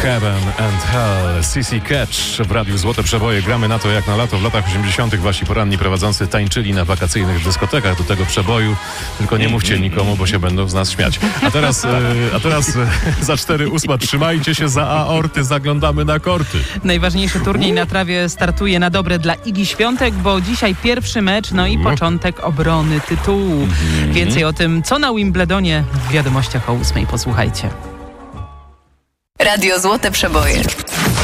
Heaven and Hell, CC Catch w Radiu Złote Przeboje. Gramy na to jak na lato. W latach 80. wasi poranni prowadzący tańczyli na wakacyjnych dyskotekach do tego przeboju. Tylko nie mówcie nikomu, bo się będą z nas śmiać. A teraz za 4:08 trzymajcie się za aorty, zaglądamy na korty. Najważniejszy turniej na trawie startuje na dobre dla Igi Świątek, bo dzisiaj pierwszy mecz, no i początek obrony tytułu. Więcej o tym, co na Wimbledonie w wiadomościach o 8:00. Posłuchajcie. Radio Złote Przeboje.